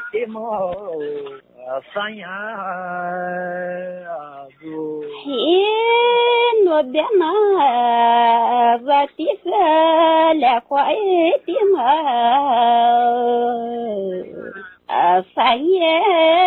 Emo Sanya no bema ratisa la kwaitima asaye